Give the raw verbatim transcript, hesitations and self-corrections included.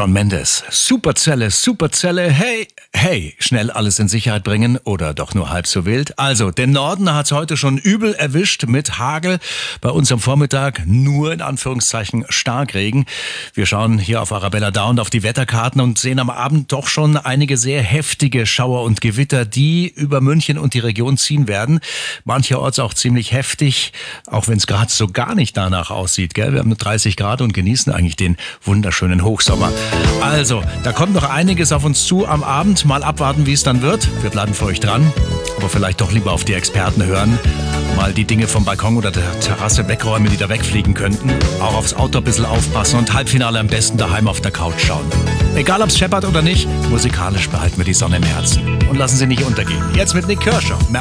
Shawn Mendes. Superzelle, Superzelle, hey, hey, schnell alles in Sicherheit bringen oder doch nur halb so wild. Also, den Norden hat's heute schon übel erwischt mit Hagel. Bei uns am Vormittag nur in Anführungszeichen Starkregen. Wir schauen hier auf Arabella Down auf die Wetterkarten und sehen am Abend doch schon einige sehr heftige Schauer und Gewitter, die über München und die Region ziehen werden. Mancherorts auch ziemlich heftig, auch wenn es gerade so gar nicht danach aussieht, gell? Wir haben nur dreißig Grad und genießen eigentlich den wunderschönen Hochsommer. Also, da kommt noch einiges auf uns zu am Abend. Mal abwarten, wie es dann wird. Wir bleiben für euch dran. Aber vielleicht doch lieber auf die Experten hören. Mal die Dinge vom Balkon oder der Terrasse wegräumen, die da wegfliegen könnten. Auch aufs Auto ein bisschen aufpassen und Halbfinale am besten daheim auf der Couch schauen. Egal, ob es scheppert oder nicht, musikalisch behalten wir die Sonne im Herzen. Und lassen sie nicht untergehen. Jetzt mit Nik Kershaw.